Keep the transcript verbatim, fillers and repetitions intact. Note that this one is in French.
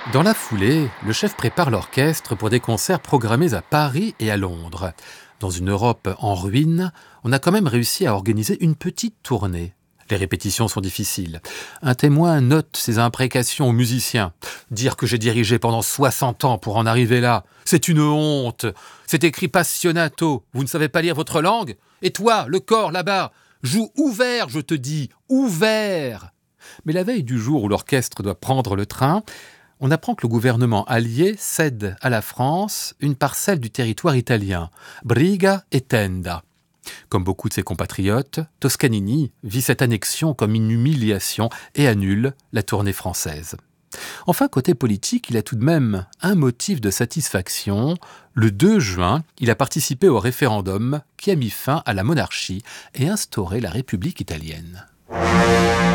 Dans la foulée, le chef prépare l'orchestre pour des concerts programmés à Paris et à Londres. Dans une Europe en ruine, on a quand même réussi à organiser une petite tournée. Les répétitions sont difficiles. Un témoin note ses imprécations aux musiciens. Dire que j'ai dirigé pendant soixante ans pour en arriver là, c'est une honte. C'est écrit passionato. Vous ne savez pas lire votre langue ? Et toi, le corps là-bas, joue ouvert, je te dis, ouvert. Mais la veille du jour où l'orchestre doit prendre le train, on apprend que le gouvernement allié cède à la France une parcelle du territoire italien, Briga e Tenda. Comme beaucoup de ses compatriotes, Toscanini vit cette annexion comme une humiliation et annule la tournée française. Enfin, côté politique, il a tout de même un motif de satisfaction. Le deux juin, il a participé au référendum qui a mis fin à la monarchie et instauré la République italienne.